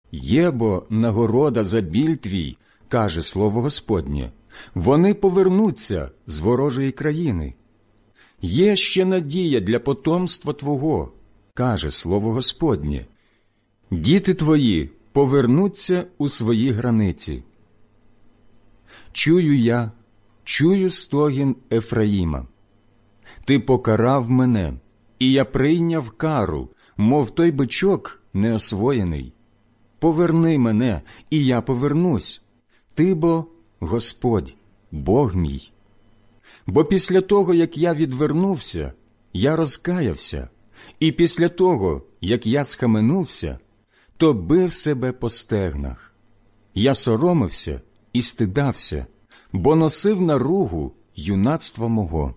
Є бо нагорода за біль твій, каже слово Господнє. Вони повернуться з ворожої країни. Є ще надія для потомства твого, каже слово Господнє. Діти твої повернуться у свої границі. Чую стогін Ефраїма. Ти покарав мене, і я прийняв кару, мов той бичок неосвоєний. Поверни мене, і я повернусь. Ти бо Господь, Бог мій. Бо після того, як я відвернувся, я розкаявся, і після того, як я схаменувся, то бив себе по стегнах. Я соромився і стидався, бо носив наругу юнацтва мого.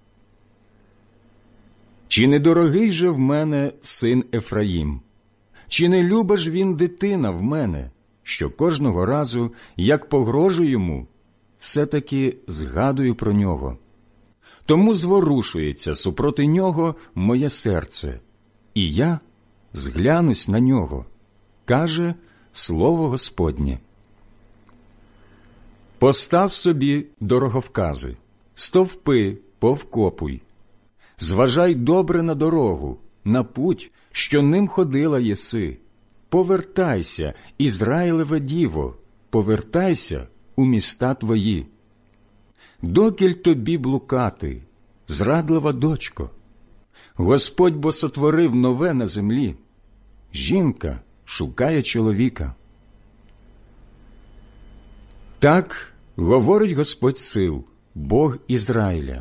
Чи не дорогий же в мене син Ефраїм? Чи не люба ж він дитина в мене, що кожного разу, як погрожую йому, все-таки згадую про нього? Тому зворушується супроти нього моє серце, і я зглянусь на нього, каже слово Господнє. Постав собі дороговкази, стовпи повкопуй. Зважай добре на дорогу, на путь, що ним ходила єси. Повертайся, Ізраїлеве діво, повертайся у міста твої. Докіль тобі блукати, зрадлива дочко? Господь бо сотворив нове на землі. Жінка шукає чоловіка. Так говорить Господь сил, Бог Ізраїля.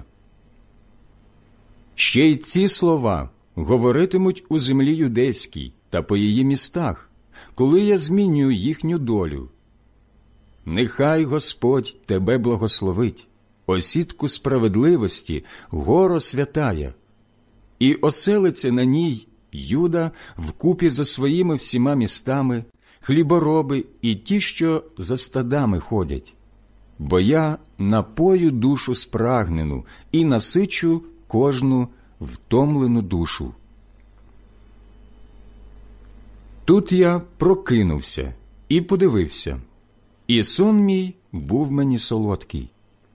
Ще й ці слова говоритимуть у землі юдейській та по її містах, коли я змінюю їхню долю. Нехай Господь тебе благословить, осідку справедливості, горо святая, і оселиться на ній Юда вкупі зо своїми всіма містами, хлібороби і ті, що за стадами ходять. Бо я напою душу спрагнену і насичу кожну втомлену душу. Тут я прокинувся і подивився, і сон мій був мені солодкий.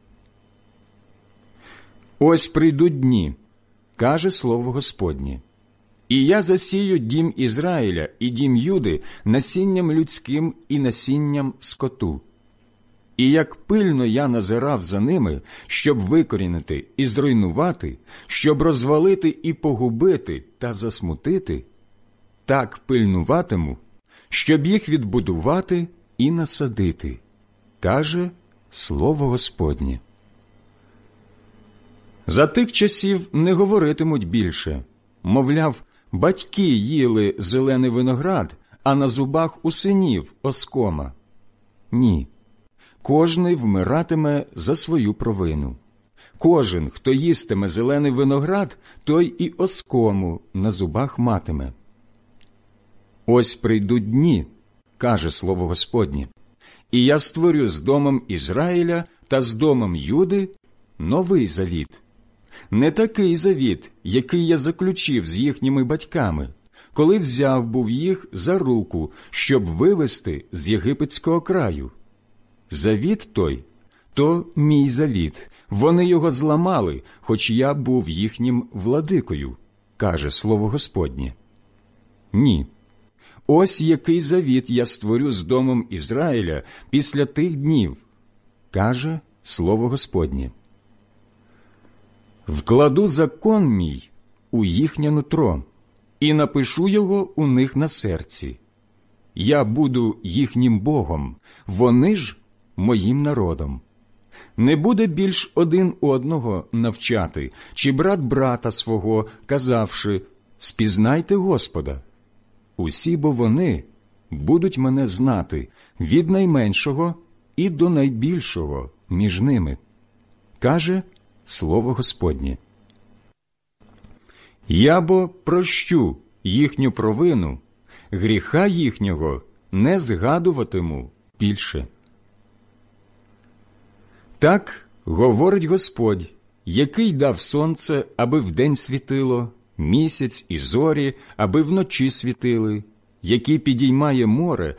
Ось прийдуть дні, каже слово Господнє, і я засію дім Ізраїля і дім Юди насінням людським і насінням скоту. І як пильно я назирав за ними, щоб викорінити і зруйнувати, щоб розвалити і погубити та засмутити, так пильнуватиму, щоб їх відбудувати і насадити, каже слово Господнє. За тих часів не говоритимуть більше, мовляв, батьки їли зелений виноград, а на зубах у синів оскома. Ні. Кожний вмиратиме за свою провину. Кожен, хто їстиме зелений виноград, той і оскому на зубах матиме. Ось прийдуть дні, каже слово Господнє, і я створю з домом Ізраїля та з домом Юди новий завіт. Не такий завіт, який я заключив з їхніми батьками, коли взяв був їх за руку, щоб вивести з єгипетського краю. Завіт той – то мій завіт, вони його зламали, хоч я був їхнім владикою, каже слово Господнє. Ні. Ось який завіт я створю з домом Ізраїля після тих днів, каже слово Господнє. Вкладу закон мій у їхнє нутро і напишу його у них на серці. Я буду їхнім Богом, вони ж моїм народом. Не буде більш один одного навчати, чи брат брата свого, казавши, спізнайте Господа. Усі бо вони будуть мене знати від найменшого і до найбільшого між ними, каже слово Господнє. Я бо прощу їхню провину, гріха їхнього не згадуватиму більше. Так говорить Господь, який дав сонце, аби вдень світило, місяць і зорі, аби вночі світили, який підіймає море,